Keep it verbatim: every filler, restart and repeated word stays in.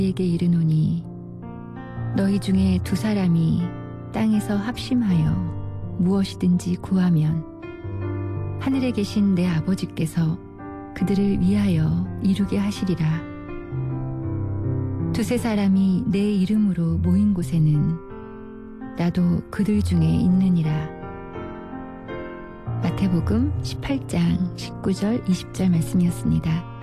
너희에게 이르노니 너희 중에 두 사람이 땅에서 합심하여 무엇이든지 구하면 하늘에 계신 내 아버지께서 그들을 위하여 이루게 하시리라. 두세 사람이 내 이름으로 모인 곳에는 나도 그들 중에 있느니라. 마태복음 십팔 장 십구 절 이십 절 말씀이었습니다.